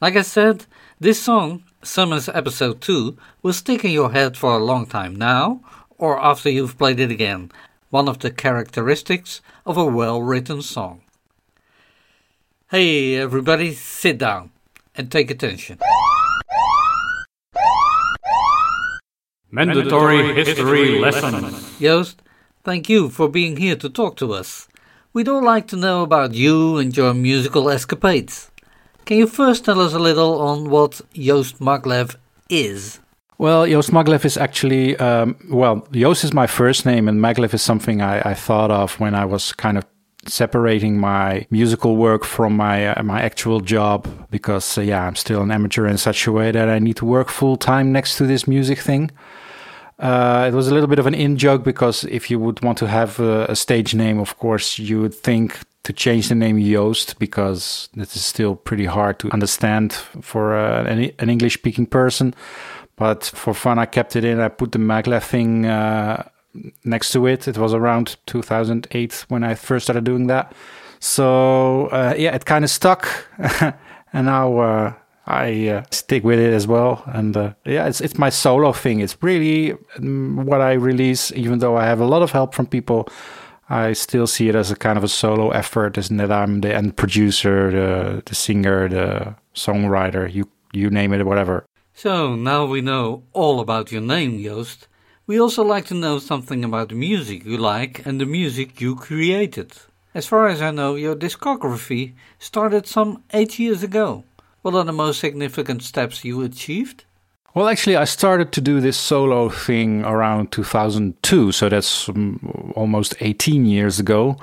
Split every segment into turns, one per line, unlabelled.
Like I said, this song, Summers Episode 2, will stick in your head for a long time now, or after you've played it again. One of the characteristics of a well-written song. Hey everybody, sit down and take attention.
Mandatory history lesson.
Joost, thank you for being here to talk to us. We'd all like to know about you and your musical escapades. Can you first tell us a little on what Joost Maglev is?
Well, Joost Maglev is actually, Joost is my first name and Maglev is something I thought of when I was kind of separating my musical work from my actual job because, I'm still an amateur in such a way that I need to work full time next to this music thing. It was a little bit of an in-joke because if you would want to have a stage name, of course, you would think to change the name Joost because this is still pretty hard to understand for an English-speaking person. But for fun, I kept it in. I put the Maglev thing next to it. It was around 2008 when I first started doing that. So, it kind of stuck. And now I stick with it as well. And it's my solo thing. It's really what I release, even though I have a lot of help from people. I still see it as a kind of a solo effort, isn't it? I'm the end producer, the singer, the songwriter, you name it, whatever.
So, now we know all about your name, Joost. We also like to know something about the music you like and the music you created. As far as I know, your discography started some 8 years ago. What are the most significant steps you achieved?
Well, actually, I started to do this solo thing around 2002, so that's almost 18 years ago.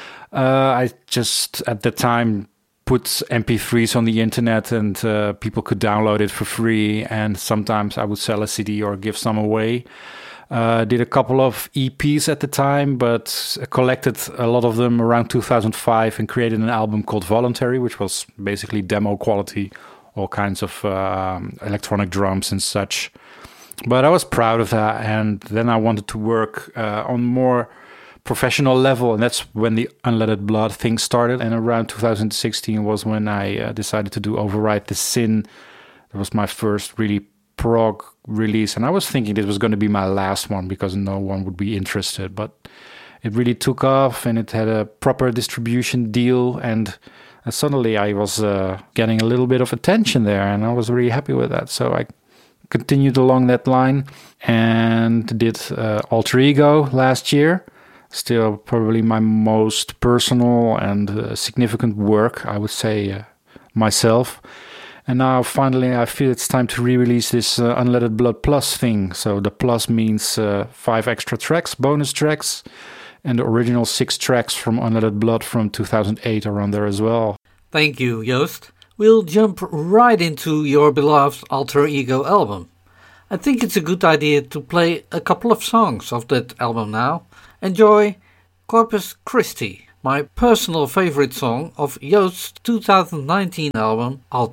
I just, at the time, put MP3s on the internet and people could download it for free, and sometimes I would sell a CD or give some away. Did a couple of EPs at the time, but collected a lot of them around 2005 and created an album called Voluntary, which was basically demo quality, all kinds of electronic drums and such. But I was proud of that, and then I wanted to work on more professional level, and that's when the Unleaded Blood thing started. And around 2016 was when I decided to do Override the Sin. That was my first really prog release, and I was thinking this was going to be my last one because no one would be interested, but it really took off and it had a proper distribution deal, and suddenly I was getting a little bit of attention there, and I was really happy with that. So I continued along that line and did Alter Ego last year. Still probably my most personal and significant work, I would say, myself. And now finally I feel it's time to re-release this Unleaded Blood Plus thing. So the plus means 5 extra tracks, bonus tracks, and the original 6 tracks from Unleaded Blood from 2008 are on there as well.
Thank you, Joost. We'll jump right into your beloved Alter Ego album. I think it's a good idea to play a couple of songs of that album now. Enjoy Corpus Christi, my personal favorite song of Joost's 2019 album Alter